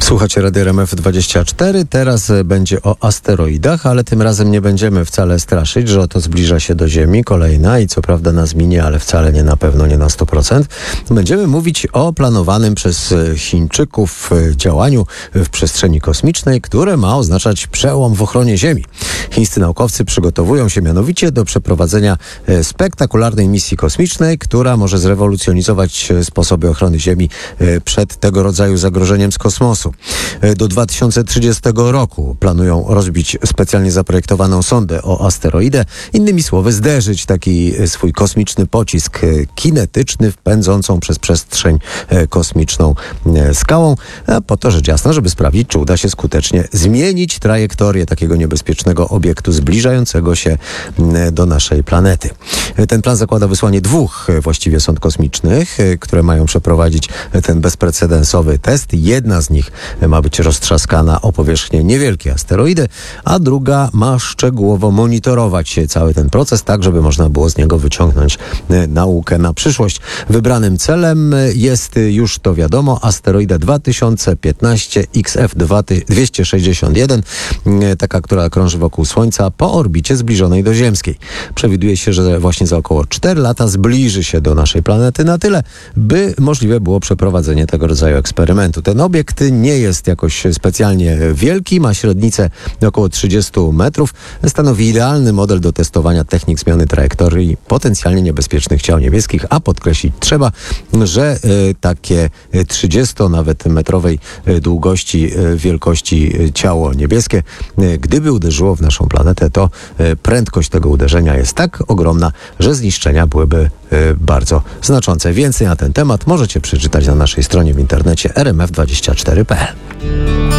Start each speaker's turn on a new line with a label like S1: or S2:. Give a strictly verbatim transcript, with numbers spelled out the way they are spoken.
S1: Słuchacie Radia R M F dwadzieścia cztery. Teraz będzie o asteroidach, ale tym razem nie będziemy wcale straszyć, że oto zbliża się do Ziemi kolejna i co prawda nas minie, ale wcale nie na pewno, nie na sto procent. Będziemy mówić o planowanym przez Chińczyków działaniu w przestrzeni kosmicznej, które ma oznaczać przełom w ochronie Ziemi. Chińscy naukowcy przygotowują się mianowicie do przeprowadzenia spektakularnej misji kosmicznej, która może zrewolucjonizować sposoby ochrony Ziemi przed tego rodzaju zagrożeniem z kosmosu. Do dwa tysiące trzydziestego roku planują rozbić specjalnie zaprojektowaną sondę o asteroidę. Innymi słowy, zderzyć taki swój kosmiczny pocisk kinetyczny w pędzącą przez przestrzeń kosmiczną skałą, po to rzecz jasna, żeby sprawdzić, czy uda się skutecznie zmienić trajektorię takiego niebezpiecznego obiektu zbliżającego się do naszej planety. Ten plan zakłada wysłanie dwóch właściwie sond kosmicznych, które mają przeprowadzić ten bezprecedensowy test. Jedna z nich ma być roztrzaskana o powierzchnię niewielkiej asteroidy, a druga ma szczegółowo monitorować cały ten proces, tak żeby można było z niego wyciągnąć naukę na przyszłość. Wybranym celem jest, już to wiadomo, asteroida dwa tysiące piętnaście X F dwieście sześćdziesiąt jeden, taka, która krąży wokół Słońca po orbicie zbliżonej do ziemskiej. Przewiduje się, że właśnie za około cztery lata zbliży się do naszej planety na tyle, by możliwe było przeprowadzenie tego rodzaju eksperymentu. Ten obiekt nie jest jakoś specjalnie wielki, ma średnicę około trzydzieści metrów, stanowi idealny model do testowania technik zmiany trajektorii potencjalnie niebezpiecznych ciał niebieskich, a podkreślić trzeba, że y, takie trzydziesto nawet metrowej długości, y, wielkości ciało niebieskie, y, gdyby uderzyło w naszą planetę, to y, prędkość tego uderzenia jest tak ogromna, że zniszczenia byłyby y, bardzo znaczące. Więcej na ten temat możecie przeczytać na naszej stronie w internecie r m f dwadzieścia cztery kropka p l.